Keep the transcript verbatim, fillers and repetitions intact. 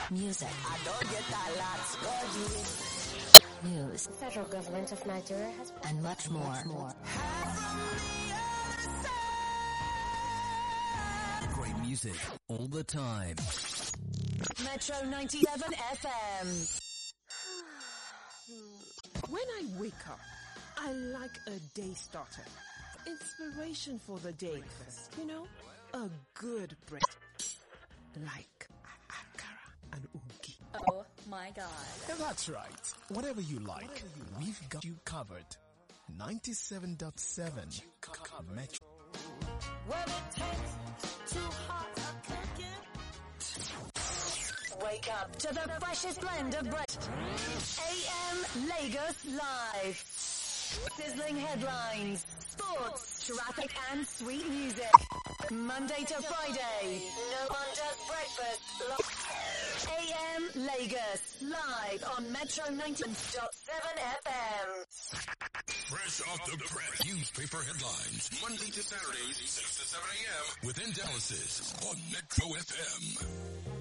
Music. I don't get a lot. News. The federal government of Nigeria has... And much more. Much more. Great music all the time. Metro ninety-seven F M. When I wake up, I like a day starter. Inspiration for the day. You know, a good bread. Like akara and ugi. Oh my God. Yeah, that's right. Whatever you like, Whatever you like. We've got you covered. ninety-seven point seven Metro. Well, it tastes too hot to cook it. Wake up to the freshest blend of bread. A M Lagos Live. Sizzling headlines, sports, traffic and sweet music. Monday to Friday, no one does breakfast. A M Lagos, live on Metro ninety point seven F M. Fresh off the press. Newspaper headlines. Monday to Saturday, six to seven a.m. within Dallas's on Metro F M.